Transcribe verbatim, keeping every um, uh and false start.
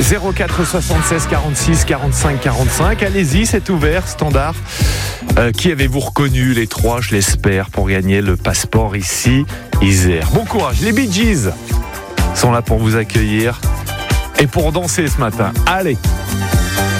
zéro quatre soixante-seize quarante-six quarante-cinq quarante-cinq. Allez-y, c'est ouvert, standard. Euh, qui avez-vous reconnu, les trois, je l'espère, pour gagner le passeport ici, Isère. Bon courage, les Bee Gees sont là pour vous accueillir et pour danser ce matin. Allez!